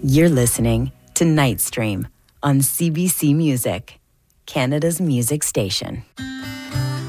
You're listening to Nightstream on CBC Music, Canada's music station.